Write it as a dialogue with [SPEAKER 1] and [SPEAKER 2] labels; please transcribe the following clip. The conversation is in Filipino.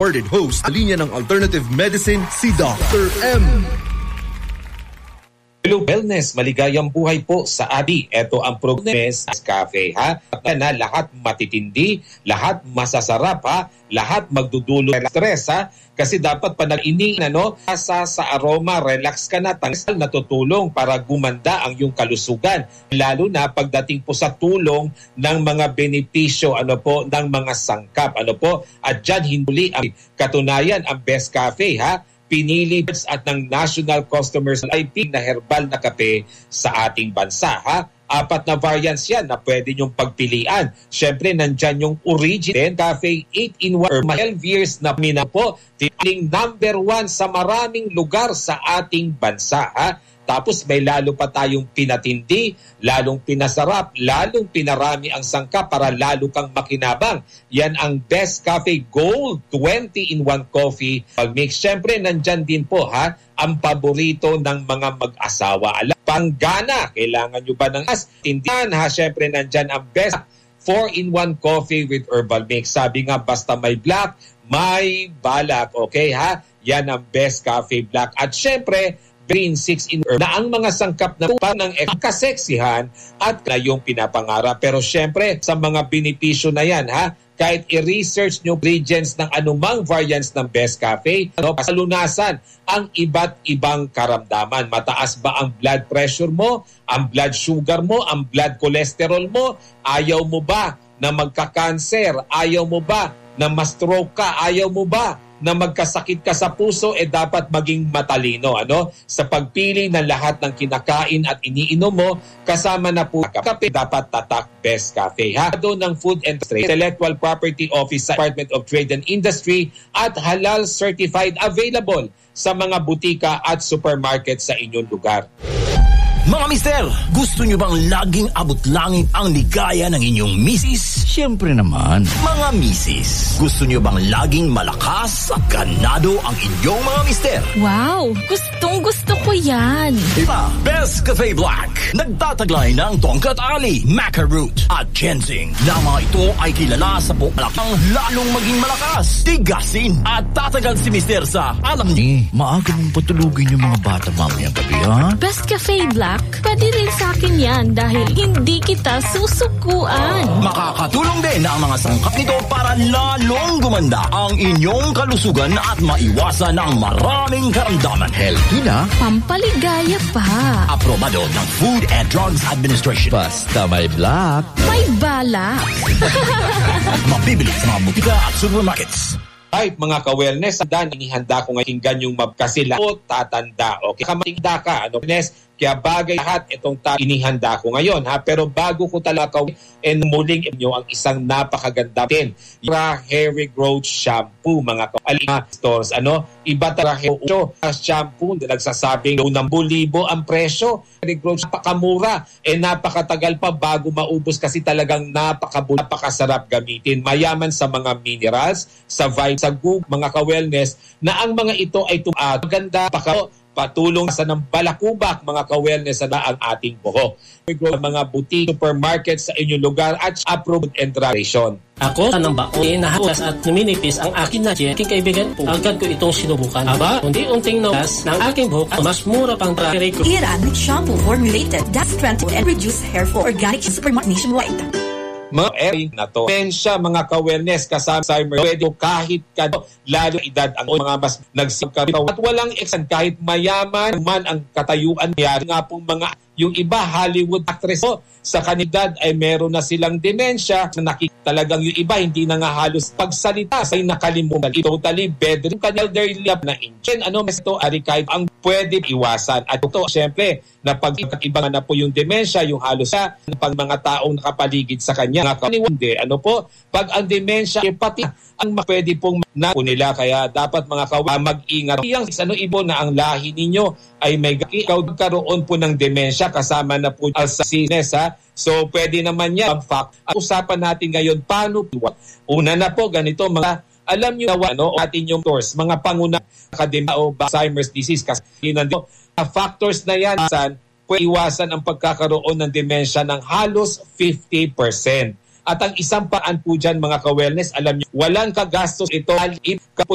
[SPEAKER 1] experted host, linya ng alternative medicine, si Dr. M.
[SPEAKER 2] Hello, wellness, maligayang buhay po sa Abi. Ito ang Progress Cafe, ha? Na lahat matitindi, lahat masasarap, ha? Lahat magdudulo ng stress, ha? Kasi dapat panag-ini, sa aroma, relax ka na, tangal natutulong para gumanda ang iyong kalusugan. Lalo na pagdating po sa tulong ng mga benepisyo, ng mga sangkap, At dyan, hindi ang katunayan, ang Best Cafe, ha? Pinili at ng National Customers IP na herbal na kape sa ating bansa, ha? 4 na variants yan na pwede nyong pagpilian. Siyempre, nandyan yung Origin Cafe 8-in-1 12 years na po. Tiling number 1 sa maraming lugar sa ating bansa, ha? Tapos may lalo pa tayong pinatindi, lalong pinasarap, lalong pinarami ang sangkap para lalo kang makinabang. Yan ang Best Cafe Gold 20-in-1 coffee mix. Siyempre, nandyan din po, ha, ang paborito ng mga mag-asawa. Panggana, kailangan nyo ba ng tindihan, ha? Siyempre, nandyan ang Best 4-in-1 coffee with herbal mix. Sabi nga, basta may black, may balak. Okay, ha? Yan ang Best Cafe Black. At siyempre, Green 6-in-1 na ang mga sangkap na ng kaseksihan at na yung pinapangarap. Pero syempre, sa mga benepisyo na yan, ha, kahit i-research nyo ingredients ng anumang variants ng Best Cafe, pasalunasan ang iba't ibang karamdaman. Mataas ba ang blood pressure mo, ang blood sugar mo, ang blood cholesterol mo? Ayaw mo ba na magka-cancer? Ayaw mo ba na ma-stroke ka? Ayaw mo ba na magkasakit ka sa puso? Dapat maging matalino, sa pagpili ng lahat ng kinakain at iniinom mo. Kasama na po kape, dapat tatak Best Cafe, ha? Doon ng Food and Trade Intellectual Property Office sa Department of Trade and Industry at halal certified, available sa mga butika at supermarket sa inyong lugar.
[SPEAKER 3] Mga mister, gusto nyo bang laging abot-langit ang ligaya ng inyong misis?
[SPEAKER 4] Siyempre naman.
[SPEAKER 3] Mga misis, gusto nyo bang laging malakas at ganado ang inyong mga mister?
[SPEAKER 5] Wow! Gustong-gusto ko yan!
[SPEAKER 3] Diba? Best Cafe Black. Nagtataglay ng tongkat ali, maca root at ginseng. Na mga ito ay kilala sa bukalakang lalong maging malakas, tigasin at tatagal si mister sa alam niyo.
[SPEAKER 4] Maaga mong patulugin yung mga bata mamayang gabi, ha?
[SPEAKER 5] Best Cafe Black, pwede rin sa akin yan dahil hindi kita susukuan.
[SPEAKER 3] Makakatulong din ang mga sangkap nito para lalong gumanda ang inyong kalusugan at maiwasan ang maraming karamdaman.
[SPEAKER 4] Healthy na,
[SPEAKER 5] pampaligaya pa.
[SPEAKER 3] Aprobado ng Food and Drugs Administration.
[SPEAKER 4] Basta may black,
[SPEAKER 5] may balak.
[SPEAKER 3] Mabibili sa mga butika at supermarkets.
[SPEAKER 2] Ay, mga ka-wellness, inihanda ko ngayon ganyong mabkasila o tatanda. Okay, kamatingda ka, kaya bagay lahat itong inihanda ko ngayon, ha? Pero bago ko talaga muling inyo ang isang napakaganda din, yung hair growth shampoo, mga stores, iba talaga shampoo na nagsasabing 10,000 ang presyo. Hair growth, napakamura, napakatagal pa bago maubos kasi talagang napakasarap gamitin. Mayaman sa mga minerals, sa vitamins, sa mga ka-wellness, na ang mga ito ay maganda, patulong sa ng balakubak, mga ka-wellness, na ang ating buhok. Mga butik, supermarket sa inyong lugar at approved and tradition.
[SPEAKER 6] Ako, ng baon, nahawas at numinipis ang akin na aking kaibigan po. Agad ko itong sinubukan. Aba, unti-unting nawas ng aking buhok, mas mura pang hair growth.
[SPEAKER 7] Iran shampoo formulated that strengthen and reduce hair fall. Organic supermarket nationwide.
[SPEAKER 2] Mga na to. Pensya, mga ka-wellness, kasama Alzheimer, pwede kahit lalo edad ang mga mas nagsipkabitaw. At walang eksan, kahit mayaman man ang katayuan, mayari nga pong yung iba, Hollywood actress sa kanidad ay meron na silang demensya. Talagang yung iba, hindi na nga halos pagsalita sa nakalimutan. Totally bedridden, elderly na inchen. Ito, kahit ang pwede iwasan. At ito, syempre, na pag-iba na po yung demensya, yung halos pag mga taong nakapaligid sa kanya. Hindi, pag ang demensya, pati ang pwede pong nila. Kaya dapat mga mag-ingat. Yung ibo na ang lahi ninyo ay may karoon po ng demensya, kasama na po sa sickness, ha? So, pwede naman yan. Usapan natin ngayon, paano? Una na po, ganito, alam nyo na atin yung factors, mga panguna akademya o Alzheimer's disease. Kasi factors na yan, pwede iwasan ang pagkakaroon ng demensya ng halos 50%. At ang isang paan po dyan, mga ka-wellness, alam nyo, walang kagastos ito.